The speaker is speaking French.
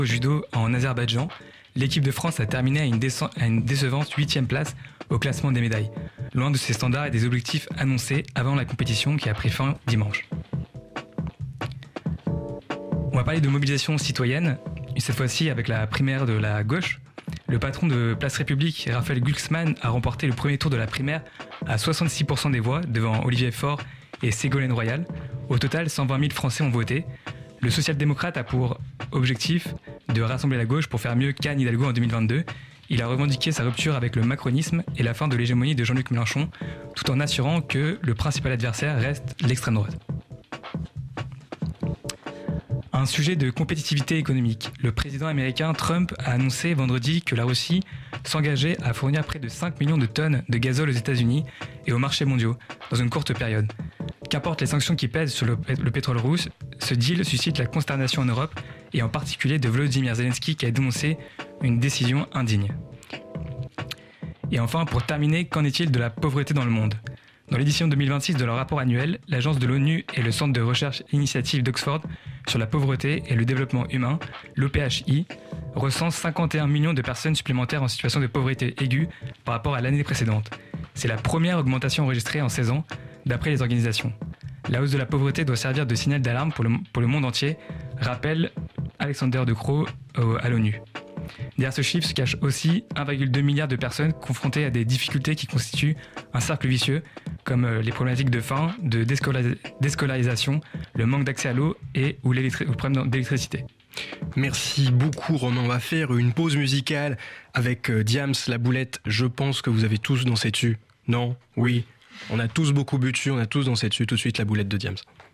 au judo en Azerbaïdjan, l'équipe de France a terminé à une décevante 8e place au classement des médailles, loin de ses standards et des objectifs annoncés avant la compétition qui a pris fin dimanche. On va parler de mobilisation citoyenne, cette fois-ci avec la primaire de la gauche. Le patron de Place République, Raphaël Glucksmann, a remporté le premier tour de la primaire à 66% des voix devant Olivier Faure et Ségolène Royal. Au total, 120 000 Français ont voté. Le social-démocrate a pour objectif de rassembler la gauche pour faire mieux qu'Anne Hidalgo en 2022. Il a revendiqué sa rupture avec le macronisme et la fin de l'hégémonie de Jean-Luc Mélenchon, tout en assurant que le principal adversaire reste l'extrême droite. Un sujet de compétitivité économique. Le président américain Trump a annoncé vendredi que la Russie s'engageait à fournir près de 5 millions de tonnes de gazole aux États-Unis et aux marchés mondiaux dans une courte période. Qu'importe les sanctions qui pèsent sur le pétrole russe, ce deal suscite la consternation en Europe et en particulier de Volodymyr Zelensky qui a dénoncé une décision indigne. Et enfin, pour terminer, qu'en est-il de la pauvreté dans le monde ? Dans l'édition 2026 de leur rapport annuel, l'agence de l'ONU et le Centre de recherche initiative d'Oxford sur la pauvreté et le développement humain, l'OPHI, recensent 51 millions de personnes supplémentaires en situation de pauvreté aiguë par rapport à l'année précédente. C'est la première augmentation enregistrée en 16 ans, d'après les organisations. La hausse de la pauvreté doit servir de signal d'alarme pour le monde entier, rappelle Alexander De Croo à l'ONU. Derrière ce chiffre se cache aussi 1,2 milliard de personnes confrontées à des difficultés qui constituent un cercle vicieux, comme les problématiques de faim, de déscolarisation, le manque d'accès à l'eau ou le problème d'électricité. Merci beaucoup Romain, on va faire une pause musicale avec Diams, La Boulette. Je pense que vous avez tous dansé dessus. Non ? Oui ? On a tous beaucoup bu dessus, on a tous dansé dessus. Tout de suite La Boulette de Diams.